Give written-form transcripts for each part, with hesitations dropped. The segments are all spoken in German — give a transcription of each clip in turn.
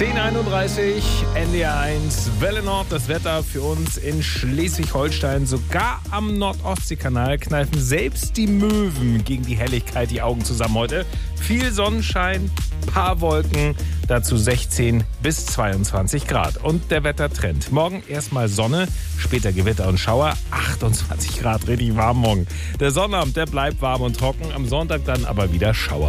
10:31, NDR1, Welle Nord, das Wetter für uns in Schleswig-Holstein. Sogar am Nordostseekanal kneifen selbst die Möwen gegen die Helligkeit die Augen zusammen heute. Viel Sonnenschein, paar Wolken, dazu 16 bis 22 Grad. Und der Wettertrend. Morgen erstmal Sonne, später Gewitter und Schauer, 28 Grad, richtig warm morgen. Der Sonnabend, der bleibt warm und trocken, am Sonntag dann aber wieder Schauer.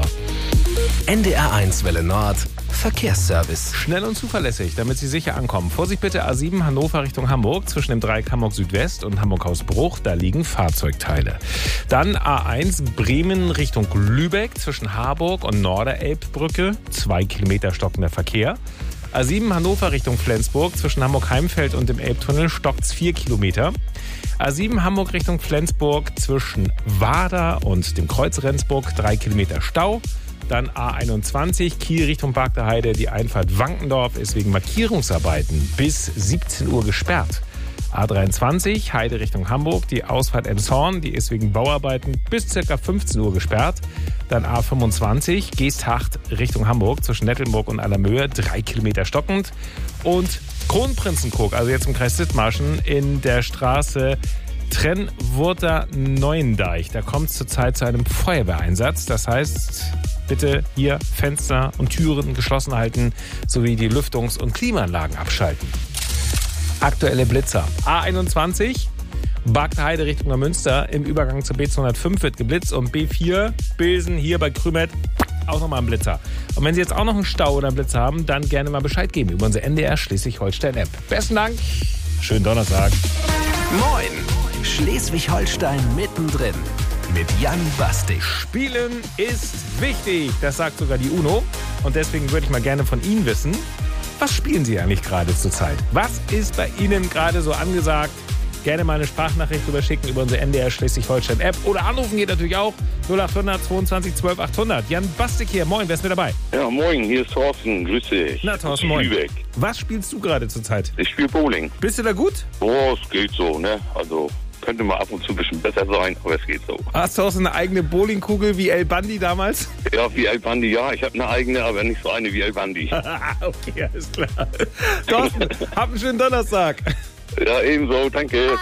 NDR1 Welle Nord, Verkehrsservice. Schnell und zuverlässig, damit Sie sicher ankommen. Vorsicht bitte A7 Hannover Richtung Hamburg, zwischen dem Dreieck Hamburg Südwest und Hamburg-Hausbruch, da liegen Fahrzeugteile. Dann A1 Bremen Richtung Lübeck, zwischen Harburg und Norderelbbrücke, 2 Kilometer stockender Verkehr. A7 Hannover Richtung Flensburg, zwischen Hamburg-Heimfeld und dem Elbtunnel stockt's 4 Kilometer. A7 Hamburg Richtung Flensburg, zwischen Wader und dem Kreuz Rendsburg, 3 Kilometer Stau. Dann A21 Kiel Richtung Park der Heide. Die Einfahrt Wankendorf ist wegen Markierungsarbeiten bis 17 Uhr gesperrt. A23 Heide Richtung Hamburg. Die Ausfahrt Emshorn, die ist wegen Bauarbeiten bis ca. 15 Uhr gesperrt. Dann A25 Geesthacht Richtung Hamburg zwischen Nettelnburg und Allermöhe. 3 Kilometer stockend. Und Kronprinzenkrug, also jetzt im Kreis Dithmarschen, in der Straße Trennwurter Neuendeich. Da kommt es zurzeit zu einem Feuerwehreinsatz. Das heißt, bitte hier Fenster und Türen geschlossen halten, sowie die Lüftungs- und Klimaanlagen abschalten. Aktuelle Blitzer. A21, Bargteheide Richtung Neumünster. Im Übergang zur B205 wird geblitzt und B4, Bilsen hier bei Krümet, auch nochmal ein Blitzer. Und wenn Sie jetzt auch noch einen Stau oder einen Blitzer haben, dann gerne mal Bescheid geben über unsere NDR Schleswig-Holstein-App. Besten Dank, schönen Donnerstag. Moin, Schleswig-Holstein mittendrin mit Jan Bastik. Spielen ist wichtig, das sagt sogar die UNO. Und deswegen würde ich mal gerne von Ihnen wissen, was spielen Sie eigentlich gerade zurzeit? Was ist bei Ihnen gerade so angesagt? Gerne mal eine Sprachnachricht rüberschicken über unsere NDR Schleswig-Holstein-App. Oder anrufen geht natürlich auch. 0800 22 12 800. Jan Bastik hier, moin, wer ist mit dabei? Ja, moin, hier ist Thorsten, grüß dich. Na, Thorsten, moin. Lübeck. Was spielst du gerade zurzeit? Ich spiele Bowling. Bist du da gut? Oh, es geht so, ne? Also, könnte mal ab und zu ein bisschen besser sein, aber es geht so. Hast du auch so eine eigene Bowlingkugel wie El Bandi damals? Ja, wie El Bandi, ja. Ich habe eine eigene, aber nicht so eine wie El Bandi. Okay, alles klar. Thorsten, hab einen schönen Donnerstag. Ja, ebenso, danke.